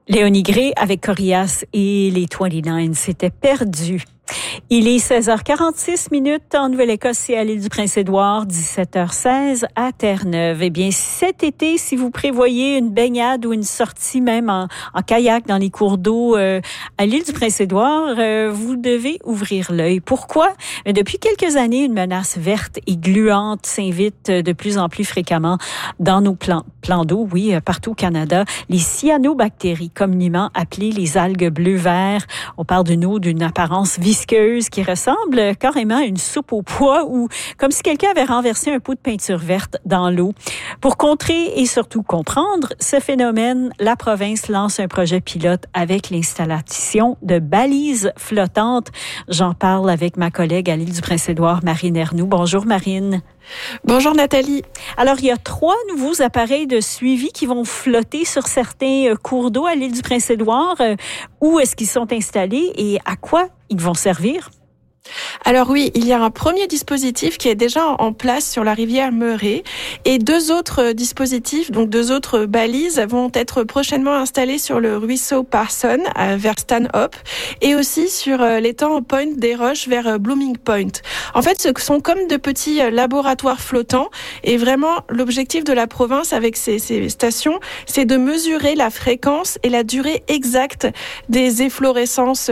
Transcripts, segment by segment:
Léonie Gray avec Corias et les 29 s'étaient perdus. Il est 16h46 en Nouvelle-Écosse et à l'île du Prince-Édouard, 17h16 à Terre-Neuve. Eh bien, cet été, si vous prévoyez une baignade ou une sortie même en kayak dans les cours d'eau à l'île du Prince-Édouard, vous devez ouvrir l'œil. Pourquoi? Depuis quelques années, une menace verte et gluante s'invite de plus en plus fréquemment dans nos plans d'eau, partout au Canada. Les cyanobactéries, communément appelées les algues bleu-vert. On parle d'une eau d'une apparence visqueuse qui ressemble carrément à une soupe au pois ou comme si quelqu'un avait renversé un pot de peinture verte dans l'eau. Pour contrer et surtout comprendre ce phénomène, la province lance un projet pilote avec l'installation de balises flottantes. J'en parle avec ma collègue à l'île du Prince-Édouard, Marine Ernoult. Bonjour Marine. Bonjour Nathalie. Alors, il y a 3 nouveaux appareils de suivi qui vont flotter sur certains cours d'eau à l'île du Prince-Édouard. Où est-ce qu'ils sont installés et à quoi ils vont servir? Alors oui, il y a un premier dispositif qui est déjà en place sur la rivière Murray et 2 autres dispositifs, donc 2 autres balises vont être prochainement installées sur le ruisseau Parson vers Stanhope et aussi sur l'étang Point des Roches vers Blooming Point. En fait, ce sont comme de petits laboratoires flottants et vraiment l'objectif de la province avec ces stations, c'est de mesurer la fréquence et la durée exacte des efflorescences,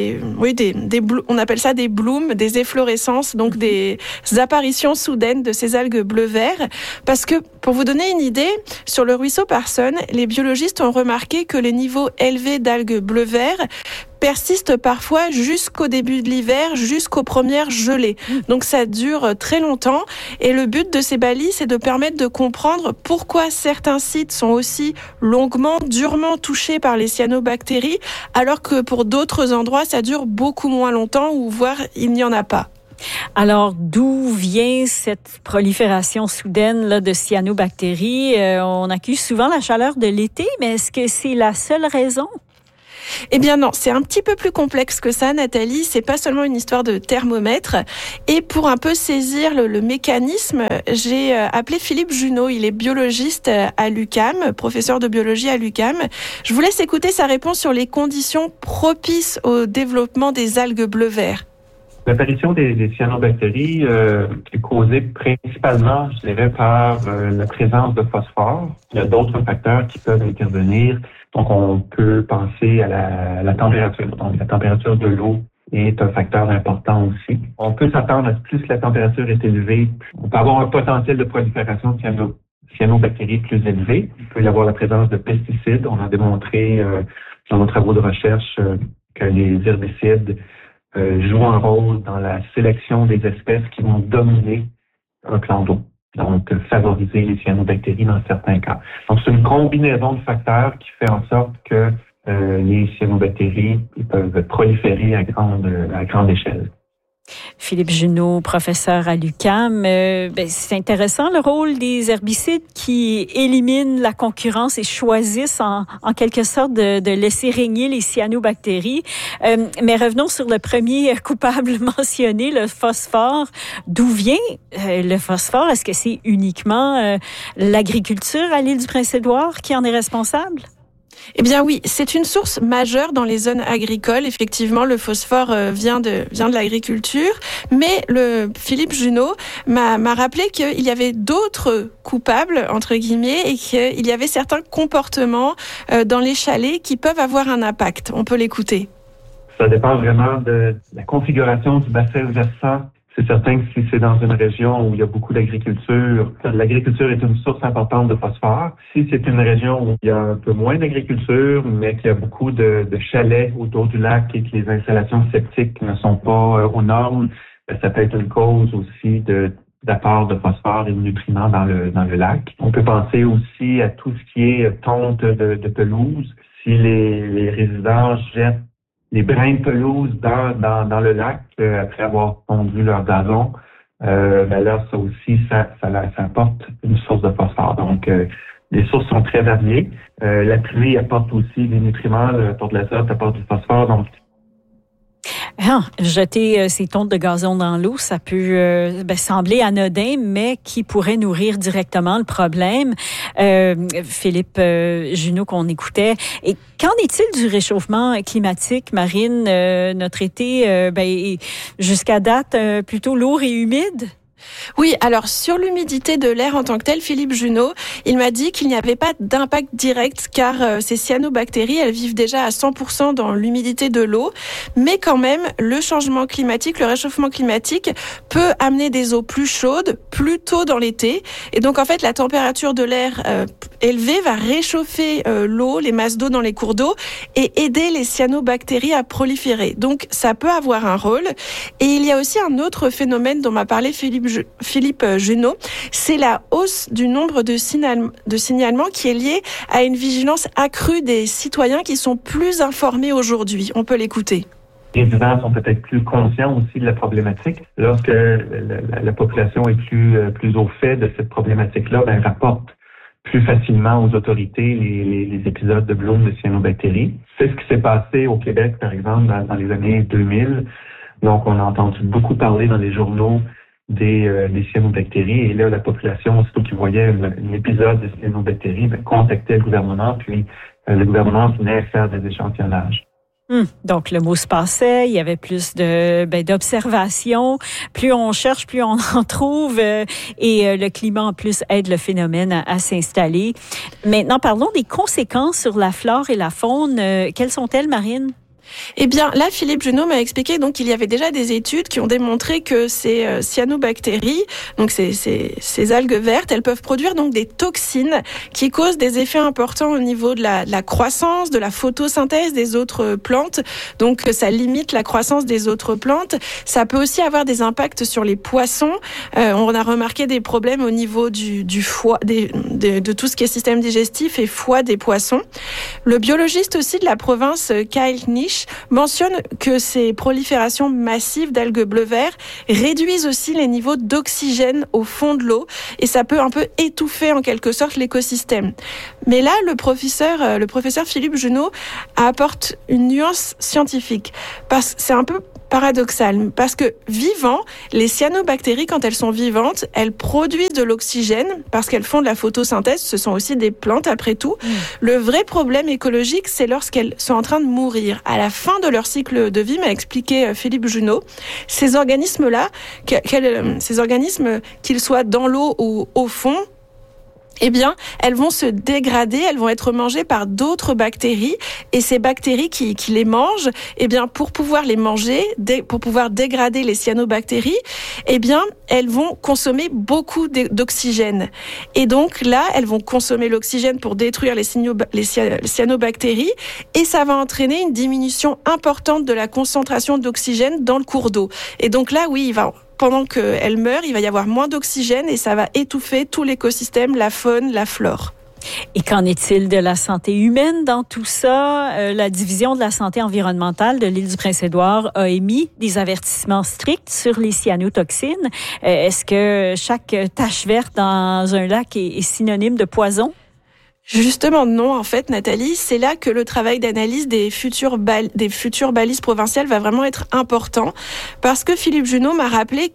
on appelle ça des blooms, des efflorescences, donc des apparitions soudaines de ces algues bleu-vert. Parce que, pour vous donner une idée, sur le ruisseau Parson, les biologistes ont remarqué que les niveaux élevés d'algues bleu-vert persistent parfois jusqu'au début de l'hiver, jusqu'aux premières gelées. Donc ça dure très longtemps et le but de ces balises, c'est de permettre de comprendre pourquoi certains sites sont aussi durement touchés par les cyanobactéries, alors que pour d'autres endroits, ça dure beaucoup moins longtemps ou voire il n'y en a pas. Alors, d'où vient cette prolifération soudaine là, de cyanobactéries? On accuse souvent la chaleur de l'été, mais est-ce que c'est la seule raison? Eh bien non, c'est un petit peu plus complexe que ça, Nathalie. C'est pas seulement une histoire de thermomètre. Et pour un peu saisir le mécanisme, j'ai appelé Philippe Junot. Il est biologiste à l'UQAM, professeur de biologie à l'UQAM. Je vous laisse écouter sa réponse sur les conditions propices au développement des algues bleu-vert. L'apparition des cyanobactéries est causée principalement, je dirais, par la présence de phosphore. Il y a d'autres facteurs qui peuvent intervenir. Donc, on peut penser à la température. Donc, la température de l'eau est un facteur important aussi. On peut s'attendre à ce que plus la température est élevée, on peut avoir un potentiel de prolifération de cyanobactéries plus élevé. Il peut y avoir la présence de pesticides. On a démontré dans nos travaux de recherche que les herbicides jouent un rôle dans la sélection des espèces qui vont dominer un plan d'eau. Donc, favoriser les cyanobactéries dans certains cas. Donc, c'est une combinaison de facteurs qui fait en sorte que les cyanobactéries peuvent proliférer à grande échelle. Philippe Junot, professeur à l'UQAM. C'est intéressant le rôle des herbicides qui éliminent la concurrence et choisissent en quelque sorte de laisser régner les cyanobactéries. Mais revenons sur le premier coupable mentionné, le phosphore. D'où vient le phosphore? Est-ce que c'est uniquement l'agriculture à l'île du Prince-Édouard qui en est responsable? Eh bien oui, c'est une source majeure dans les zones agricoles. Effectivement, le phosphore vient de l'agriculture. Mais Philippe Junot m'a rappelé qu'il y avait d'autres coupables, entre guillemets, et qu'il y avait certains comportements dans les chalets qui peuvent avoir un impact. On peut l'écouter. Ça dépend vraiment de la configuration du bassin versant. C'est certain que si c'est dans une région où il y a beaucoup d'agriculture, l'agriculture est une source importante de phosphore. Si c'est une région où il y a un peu moins d'agriculture, mais qu'il y a beaucoup de chalets autour du lac et que les installations septiques ne sont pas aux normes, ça peut être une cause aussi d'apport de phosphore et de nutriments dans le lac. On peut penser aussi à tout ce qui est tonte de pelouse. Si les résidents jettent les brins de pelouse dans le lac après avoir pondu leur gazon, là, ça aussi, ça apporte une source de phosphore. Donc, les sources sont très variées. La pluie apporte aussi des nutriments, le tour de l'azote apporte du phosphore. Donc, Jeter ces tontes de gazon dans l'eau, ça peut sembler anodin, mais qui pourrait nourrir directement le problème. Philippe Junot qu'on écoutait. Et qu'en est-il du réchauffement climatique, Marine? Notre été, jusqu'à date, plutôt lourd et humide? Oui, alors sur l'humidité de l'air en tant que tel, Philippe Junot, il m'a dit qu'il n'y avait pas d'impact direct car ces cyanobactéries, elles vivent déjà à 100% dans l'humidité de l'eau. Mais quand même, le changement climatique, le réchauffement climatique peut amener des eaux plus chaudes, plus tôt dans l'été. Et donc en fait, la température de l'air élevée va réchauffer l'eau, les masses d'eau dans les cours d'eau et aider les cyanobactéries à proliférer. Donc ça peut avoir un rôle. Et il y a aussi un autre phénomène dont m'a parlé Philippe Junot, c'est la hausse du nombre de signalements qui est liée à une vigilance accrue des citoyens qui sont plus informés aujourd'hui. On peut l'écouter. Les résidents sont peut-être plus conscients aussi de la problématique. Lorsque la population est plus au fait de cette problématique-là, elle rapporte plus facilement aux autorités les épisodes de bloom de cyanobactéries. C'est ce qui s'est passé au Québec, par exemple, dans les années 2000. Donc, on a entendu beaucoup parler dans les journaux des cyanobactéries. Et là, la population, aussitôt qu'ils voyaient un épisode de cyanobactéries, contactait le gouvernement, puis le gouvernement venait faire des échantillonnages. Donc, le mot se passait, il y avait plus d'observation. Plus on cherche, plus on en trouve. Et le climat, en plus, aide le phénomène à s'installer. Maintenant, parlons des conséquences sur la flore et la faune. Quelles sont-elles, Marine? Eh bien, là, Philippe Junot m'a expliqué donc qu'il y avait déjà des études qui ont démontré que ces cyanobactéries, donc ces algues vertes, elles peuvent produire donc des toxines qui causent des effets importants au niveau de la croissance, de la photosynthèse des autres plantes. Donc, ça limite la croissance des autres plantes. Ça peut aussi avoir des impacts sur les poissons. On a remarqué des problèmes au niveau du foie, de tout ce qui est système digestif et foie des poissons. Le biologiste aussi de la province, Kyle Nish, mentionne que ces proliférations massives d'algues bleu-vert réduisent aussi les niveaux d'oxygène au fond de l'eau et ça peut un peu étouffer en quelque sorte l'écosystème. Mais là, le professeur Philippe Junot apporte une nuance scientifique parce que c'est un peu paradoxal, parce que vivants, les cyanobactéries, quand elles sont vivantes, elles produisent de l'oxygène parce qu'elles font de la photosynthèse. Ce sont aussi des plantes, après tout. Le vrai problème écologique, c'est lorsqu'elles sont en train de mourir. À la fin de leur cycle de vie, m'a expliqué Philippe Junot, ces organismes-là, qu'ils soient dans l'eau ou au fond, eh bien, elles vont se dégrader, elles vont être mangées par d'autres bactéries et ces bactéries qui les mangent, eh bien, pour pouvoir les manger, pour pouvoir dégrader les cyanobactéries, eh bien, elles vont consommer beaucoup d'oxygène. Et donc là, elles vont consommer l'oxygène pour détruire les cyanobactéries et ça va entraîner une diminution importante de la concentration d'oxygène dans le cours d'eau. Et donc là, oui, pendant qu'elle meurt, il va y avoir moins d'oxygène et ça va étouffer tout l'écosystème, la faune, la flore. Et qu'en est-il de la santé humaine dans tout ça? La division de la santé environnementale de l'île du Prince-Édouard a émis des avertissements stricts sur les cyanotoxines. Est-ce que chaque tache verte dans un lac est synonyme de poison? Justement, non, en fait, Nathalie, c'est là que le travail d'analyse des futures balises provinciales va vraiment être important parce que Philippe Junot m'a rappelé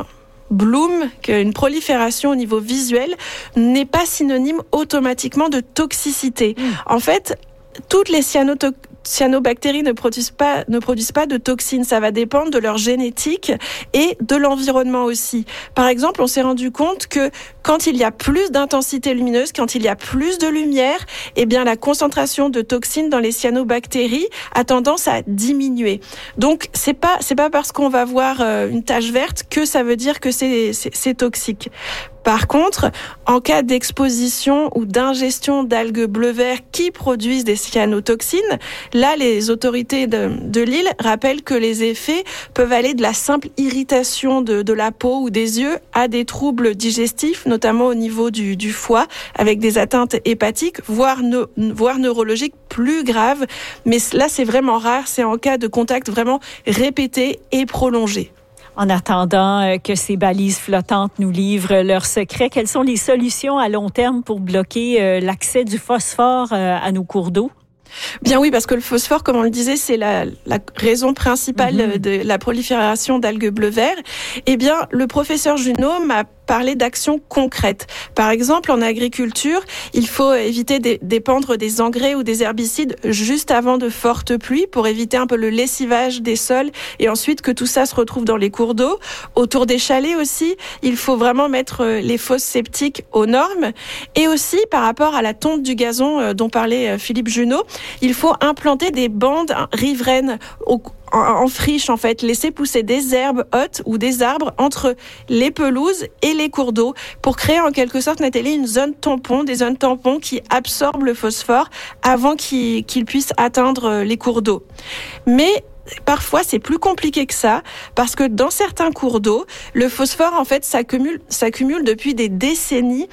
qu'une prolifération au niveau visuel n'est pas synonyme automatiquement de toxicité. En fait, toutes les cyanobactéries ne produisent pas de toxines. Ça va dépendre de leur génétique et de l'environnement aussi. Par exemple, on s'est rendu compte que quand il y a plus d'intensité lumineuse, quand il y a plus de lumière, eh bien, la concentration de toxines dans les cyanobactéries a tendance à diminuer. Donc, c'est pas parce qu'on va voir une tache verte que ça veut dire que c'est toxique. Par contre, en cas d'exposition ou d'ingestion d'algues bleu-vert qui produisent des cyanotoxines, là, les autorités de l'île rappellent que les effets peuvent aller de la simple irritation de la peau ou des yeux à des troubles digestifs, notamment au niveau du foie, avec des atteintes hépatiques, voire neurologiques plus graves. Mais là, c'est vraiment rare, c'est en cas de contact vraiment répété et prolongé. En attendant que ces balises flottantes nous livrent leurs secrets, quelles sont les solutions à long terme pour bloquer l'accès du phosphore à nos cours d'eau? Bien oui, parce que le phosphore, comme on le disait, c'est la raison principale de la prolifération d'algues bleu-vert. Eh bien, le professeur Junot m'a parlé d'actions concrètes. Par exemple, en agriculture, il faut éviter d'épandre des engrais ou des herbicides juste avant de fortes pluies pour éviter un peu le lessivage des sols et ensuite que tout ça se retrouve dans les cours d'eau. Autour des chalets aussi, il faut vraiment mettre les fosses septiques aux normes. Et aussi, par rapport à la tonte du gazon dont parlait Philippe Junot, il faut implanter des bandes riveraines en friche, en fait, laisser pousser des herbes hautes ou des arbres entre les pelouses et les cours d'eau pour créer en quelque sorte, Nathalie, une zone tampon, des zones tampons qui absorbent le phosphore avant qu'il puisse atteindre les cours d'eau. Mais parfois, c'est plus compliqué que ça, parce que dans certains cours d'eau, le phosphore, en fait, s'accumule depuis des décennies,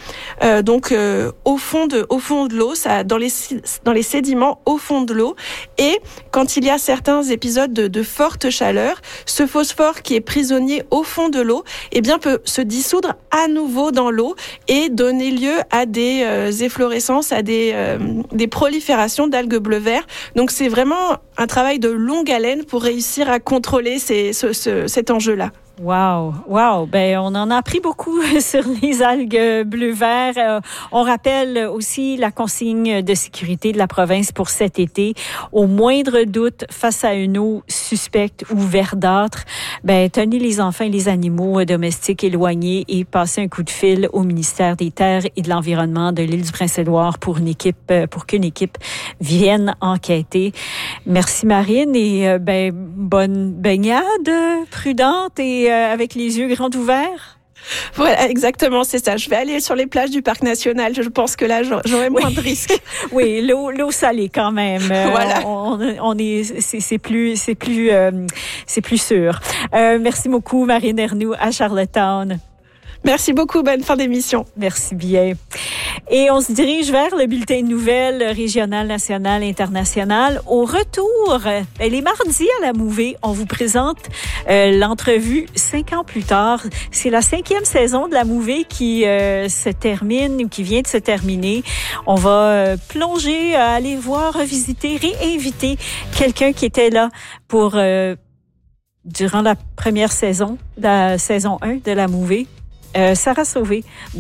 au fond de l'eau, dans les sédiments au fond de l'eau. Et quand il y a certains épisodes de forte chaleur, ce phosphore qui est prisonnier au fond de l'eau, eh bien, peut se dissoudre à nouveau dans l'eau et donner lieu à des efflorescences, à des proliférations d'algues bleu-vert. Donc, c'est vraiment un travail de longue haleine pour réussir à contrôler cet enjeu-là. Wow. Ben, on en a appris beaucoup sur les algues bleu-vert. On rappelle aussi la consigne de sécurité de la province pour cet été. Au moindre doute face à une eau suspecte ou verdâtre, ben, tenez les enfants et les animaux domestiques éloignés et passez un coup de fil au ministère des Terres et de l'Environnement de l'île du Prince-Édouard pour qu'une équipe vienne enquêter. Merci Marine et bonne baignade prudente et avec les yeux grands ouverts. Voilà, exactement, c'est ça. Je vais aller sur les plages du parc national. Je pense que là, j'aurai moins de risques. Oui, l'eau salée quand même. Voilà. C'est plus sûr. Merci beaucoup, Marine Ernoult à Charlottetown. Merci beaucoup. Bonne fin d'émission. Merci bien. Et on se dirige vers le bulletin de nouvelles régional, national, international. Au retour, les mardis à la Mouvée, on vous présente l'entrevue 5 ans plus tard. C'est la 5e saison de la Mouvée qui se termine ou qui vient de se terminer. On va plonger, aller voir, revisiter, réinviter quelqu'un qui était là pour durant la première saison, la saison 1 de la Mouvée. Sarah Sauvé